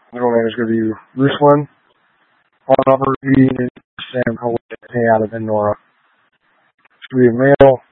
Middle name is going to be Ruslan. Phone number is Sam out of Nora. It's going to be a male,